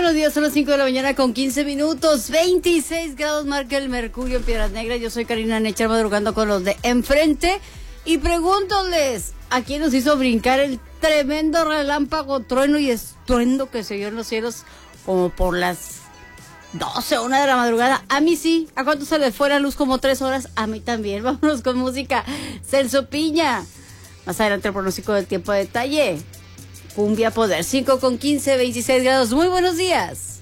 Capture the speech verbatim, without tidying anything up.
buenos días, son las cinco de la mañana con quince minutos, veintiséis grados marca el mercurio en Piedras Negras. Yo soy Karina Nechar, madrugando con los de enfrente. Y pregúntoles, ¿a quién nos hizo brincar el tremendo relámpago, trueno y estruendo que se vio en los cielos como por las doce, una de la madrugada? A mí sí. ¿A cuánto se le fue la luz? Como tres horas. A mí también. Vámonos con música. Celso Piña. Más adelante el pronóstico del tiempo de detalle. Cumbia Poder, cinco con quince, veintiséis grados. Muy buenos días.